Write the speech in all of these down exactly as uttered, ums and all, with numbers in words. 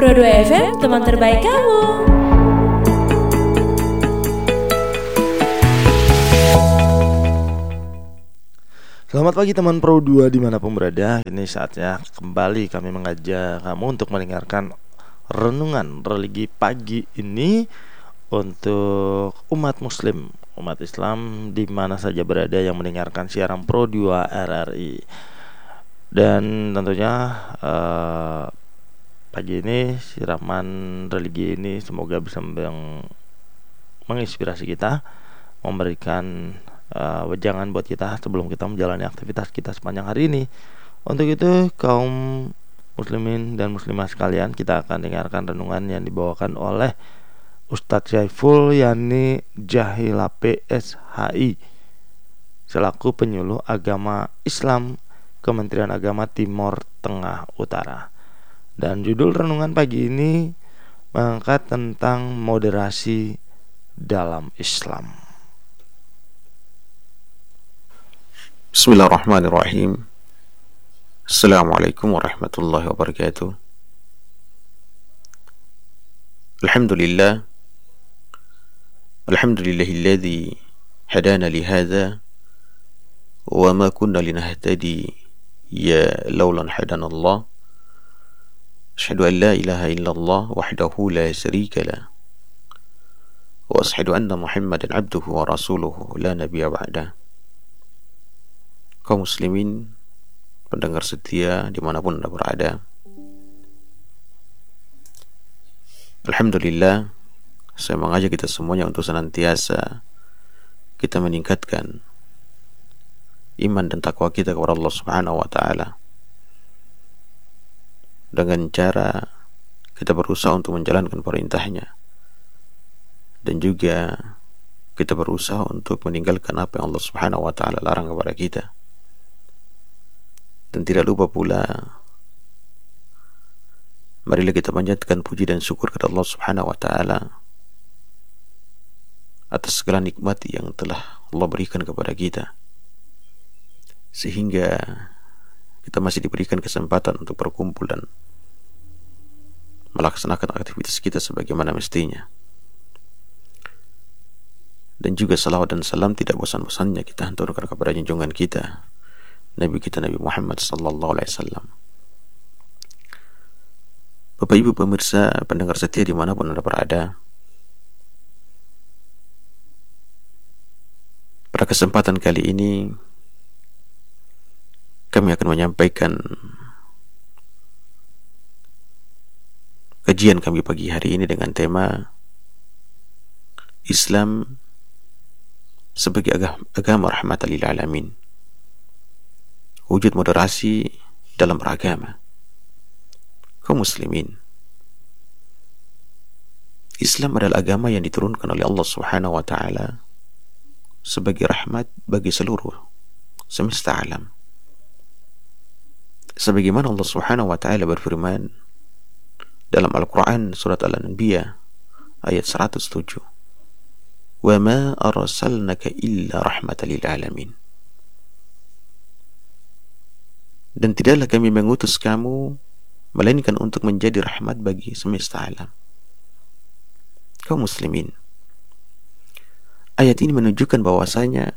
Pro dua F M, teman terbaik kamu. Selamat pagi teman Pro dua dimanapun berada. Ini saatnya kembali kami mengajak kamu untuk mendengarkan renungan religi pagi ini untuk umat muslim, umat Islam di mana saja berada yang mendengarkan siaran Pro dua R R I. Dan tentunya uh, pagi ini siraman religi ini semoga bisa meng- menginspirasi kita, memberikan Uh, wejangan buat kita sebelum kita menjalani aktivitas kita sepanjang hari ini. Untuk itu kaum muslimin dan muslimah sekalian, kita akan dengarkan renungan yang dibawakan oleh Ustadz Syaiful Yani Jahila P S H I selaku penyuluh agama Islam Kementerian Agama Timur Tengah Utara. Dan judul renungan pagi ini mengangkat tentang moderasi dalam Islam. Bismillahirrahmanirrahim. Assalamualaikum warahmatullahi wabarakatuh. Alhamdulillah. Alhamdulillahilladzi hadana lihadza wa ma kunna linahtadi ya laulan hadana Allah. Asyhadu an la ilaha illallah wahdahu la syarika lah. Wa asyhadu anna Muhammadan abduhu wa rasuluhu la nabiyya ba'dah. Kaum muslimin, pendengar setia dimanapun Anda berada, alhamdulillah, saya mengajak kita semuanya untuk senantiasa kita meningkatkan iman dan takwa kita kepada Allah Subhanahu wa Ta'ala dengan cara kita berusaha untuk menjalankan perintahnya, dan juga kita berusaha untuk meninggalkan apa yang Allah Subhanahu wa Ta'ala larang kepada kita. Dan tidak lupa pula, marilah kita panjatkan puji dan syukur kepada Allah Subhanahu wa Ta'ala atas segala nikmat yang telah Allah berikan kepada kita, sehingga kita masih diberikan kesempatan untuk berkumpul dan melaksanakan aktivitas kita sebagaimana mestinya. Dan juga salawat dan salam tidak bosan-bosannya kita hanturkan kepada junjungan kita, Nabi kita Nabi Muhammad sallallahu alaihi wasallam. Bapak Ibu pemirsa pendengar setia dimanapun Anda berada, pada kesempatan kali ini kami akan menyampaikan kajian kami pagi hari ini dengan tema Islam sebagai agama rahmatan lil alamin. Wujud moderasi dalam beragama. Kaum muslimin, Islam adalah agama yang diturunkan oleh Allah Subhanahu wa Ta'ala sebagai rahmat bagi seluruh semesta alam. Sebagaimana Allah Subhanahu wa Ta'ala berfirman dalam Al-Quran surat Al-Anbiya ayat seratus tujuh, "Wa ma arsalnaka illa rahmatan lil alamin." Dan tidaklah kami mengutus kamu melainkan untuk menjadi rahmat bagi semesta alam. Kaum muslimin, ayat ini menunjukkan bahwasanya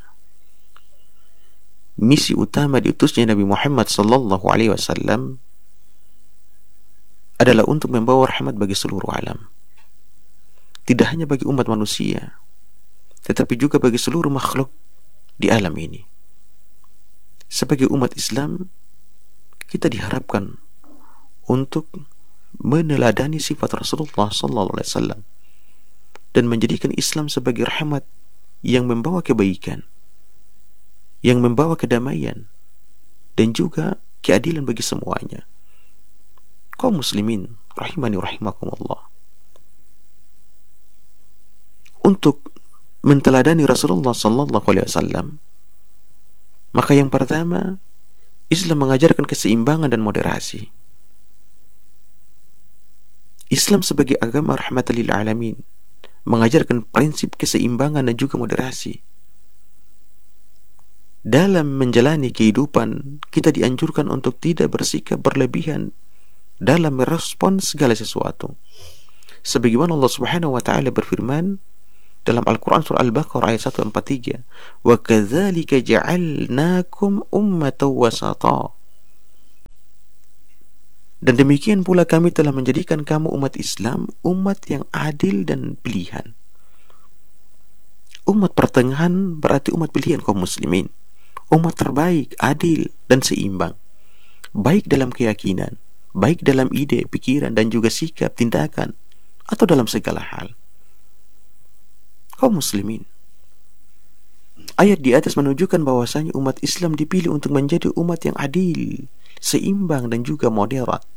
misi utama diutusnya Nabi Muhammad sallallahu alaihi wasallam adalah untuk membawa rahmat bagi seluruh alam. Tidak hanya bagi umat manusia, tetapi juga bagi seluruh makhluk di alam ini. Sebagai umat Islam, kita diharapkan untuk meneladani sifat Rasulullah sallallahu alaihi wasallam dan menjadikan Islam sebagai rahmat yang membawa kebaikan, yang membawa kedamaian, dan juga keadilan bagi semuanya. Kaum muslimin rahimani rahimakumullah, untuk menteladani Rasulullah sallallahu alaihi wasallam, maka yang pertama, Islam mengajarkan keseimbangan dan moderasi. Islam sebagai agama rahmatan lil alamin mengajarkan prinsip keseimbangan dan juga moderasi. Dalam menjalani kehidupan, kita dianjurkan untuk tidak bersikap berlebihan dalam merespon segala sesuatu. Sebagaimana Allah Subhanahu wa taala berfirman dalam Al-Qur'an surah Al-Baqarah ayat seratus empat puluh tiga, "Wa kadzalika ja'alnakum ummatan wasata." Dan demikian pula kami telah menjadikan kamu umat Islam, umat yang adil dan pilihan. Umat pertengahan berarti umat pilihan kaum muslimin. Umat terbaik, adil dan seimbang. Baik dalam keyakinan, baik dalam ide, pikiran dan juga sikap, tindakan, atau dalam segala hal. Kaum muslimin, ayat di atas menunjukkan bahwasanya umat Islam dipilih untuk menjadi umat yang adil, seimbang dan juga moderat.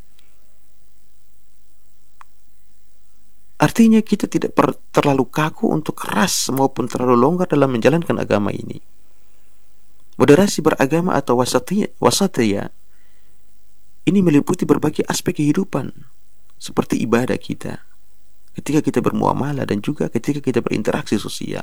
Artinya kita tidak per, terlalu kaku untuk keras maupun terlalu longgar dalam menjalankan agama ini. Moderasi beragama atau wasatiyah, wasatiyah ini meliputi berbagai aspek kehidupan seperti ibadah kita, ketika kita bermuamalah dan juga ketika kita berinteraksi sosial.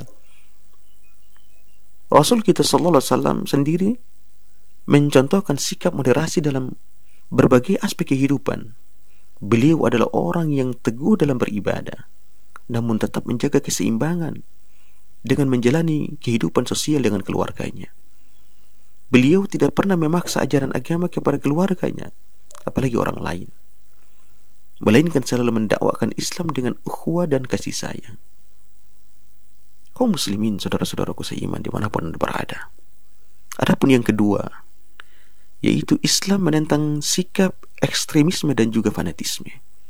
Rasul kita sallallahu alaihi wasallam sendiri mencontohkan sikap moderasi dalam berbagai aspek kehidupan. Beliau adalah orang yang teguh dalam beribadah, namun tetap menjaga keseimbangan dengan menjalani kehidupan sosial dengan keluarganya. Beliau tidak pernah memaksa ajaran agama kepada keluarganya, apalagi orang lain, melainkan selalu mendakwakan Islam dengan ukhuwah dan kasih sayang. Kaum muslimin, saudara-saudaraku seiman dimanapun Anda berada. Adapun yang kedua, yaitu Islam menentang sikap ekstremisme dan juga fanatisme.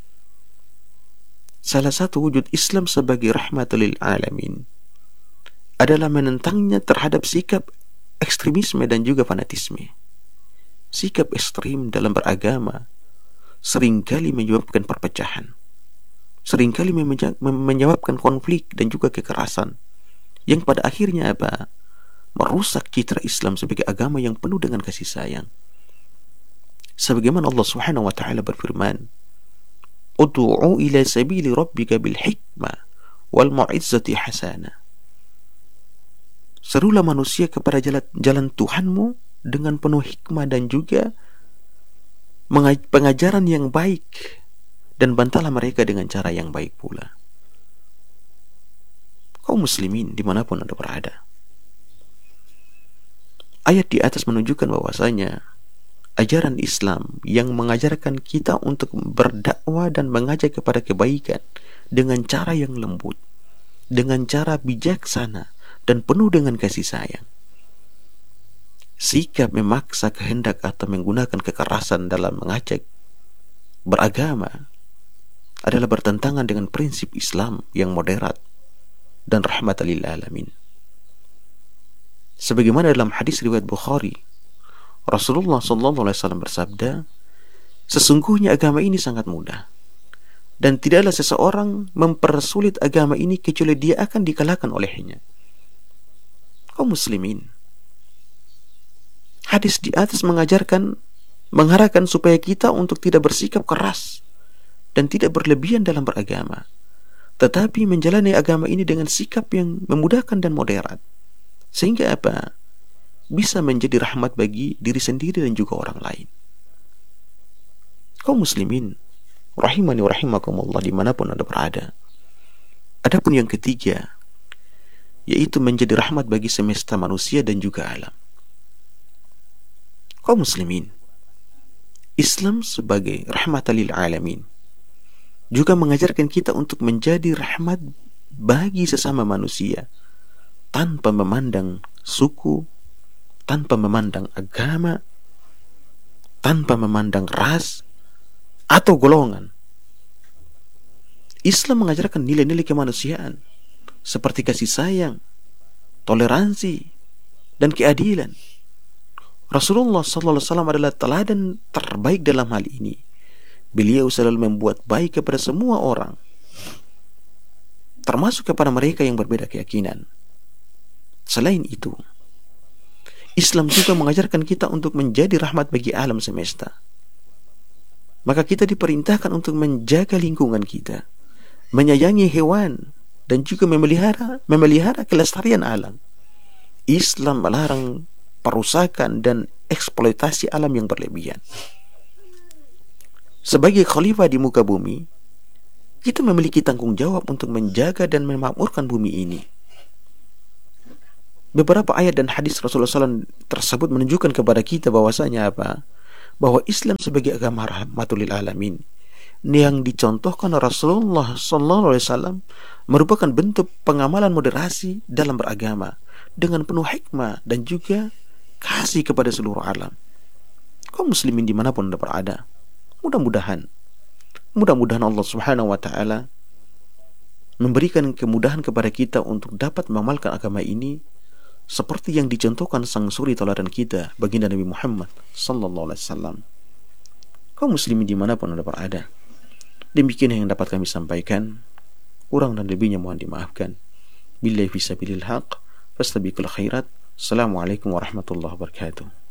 Salah satu wujud Islam sebagai rahmatul lil alamin adalah menentangnya terhadap sikap ekstremisme dan juga fanatisme. Sikap ekstrim dalam beragama seringkali menyebabkan perpecahan, seringkali menyebabkan konflik dan juga kekerasan, yang pada akhirnya apa? Merusak citra Islam sebagai agama yang penuh dengan kasih sayang. Sebagaimana Allah Subhanahu wa taala berfirman, "Ud'u ila sabili rabbika bil hikmah wal mau'izati hasanah." Serulah manusia kepada jalan, jalan Tuhanmu dengan penuh hikmah dan juga pengajaran yang baik, dan bantalah mereka dengan cara yang baik pula. Kaum muslimin dimanapun Anda berada, ayat di atas menunjukkan bahwasanya ajaran Islam yang mengajarkan kita untuk berdakwah dan mengajak kepada kebaikan dengan cara yang lembut, dengan cara bijaksana dan penuh dengan kasih sayang. Sikap memaksa kehendak atau menggunakan kekerasan dalam mengajak beragama adalah bertentangan dengan prinsip Islam yang moderat dan rahmatan lil alamin. Sebagaimana dalam hadis riwayat Bukhari, Rasulullah sallallahu alaihi wasallam bersabda, "Sesungguhnya agama ini sangat mudah, dan tidaklah seseorang mempersulit agama ini kecuali dia akan dikalahkan olehnya." Kaum muslimin, hadis di atas mengajarkan, mengharapkan supaya kita untuk tidak bersikap keras dan tidak berlebihan dalam beragama, tetapi menjalani agama ini dengan sikap yang memudahkan dan moderat, sehingga apa? Bisa menjadi rahmat bagi diri sendiri dan juga orang lain. Kaum muslimin, rahimani wa rahimakumullah dimanapun Anda berada. Adapun yang ketiga, yaitu menjadi rahmat bagi semesta manusia dan juga alam. Kaum muslimin, Islam sebagai rahmatan lil alamin juga mengajarkan kita untuk menjadi rahmat bagi sesama manusia, tanpa memandang suku, tanpa memandang agama, tanpa memandang ras atau golongan. Islam mengajarkan nilai-nilai kemanusiaan seperti kasih sayang, toleransi, dan keadilan. Rasulullah sallallahu alaihi wasallam adalah teladan terbaik dalam hal ini. Beliau selalu membuat baik kepada semua orang, termasuk kepada mereka yang berbeda keyakinan. Selain itu, Islam juga mengajarkan kita untuk menjadi rahmat bagi alam semesta. Maka kita diperintahkan untuk menjaga lingkungan kita, menyayangi hewan, dan juga memelihara memelihara kelestarian alam. Islam melarang perusakan dan eksploitasi alam yang berlebihan. sebagai khalifah di muka bumi, kita memiliki tanggung jawab untuk menjaga dan memakmurkan bumi ini. Beberapa ayat dan hadis Rasulullah shallallahu alaihi wasallam tersebut menunjukkan kepada kita bahwasanya apa? Bahwa Islam sebagai agama rahmatul lil alamin yang dicontohkan Rasulullah shallallahu alaihi wasallam merupakan bentuk pengamalan moderasi dalam beragama dengan penuh hikmah dan juga kasih kepada seluruh alam. Kaum muslimin dimanapun Anda berada, mudah-mudahan mudah-mudahan Allah Subhanahu wa taala memberikan kemudahan kepada kita untuk dapat mengamalkan agama ini seperti yang dicontohkan sang suri tauladan kita, baginda Nabi Muhammad sallallahu alaihi wasallam. Kaum muslimin dimanapun Anda berada, demikian yang dapat kami sampaikan. Kurang dan lebihnya mohon dimaafkan. Billahi fisabilil haq, fastabiqul khairat. Assalamualaikum warahmatullahi wabarakatuh.